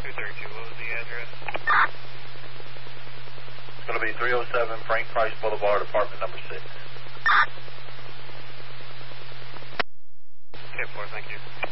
232, what was the address? It's going to be 307 Frank Price Boulevard, apartment number 6. Okay, 4, thank you.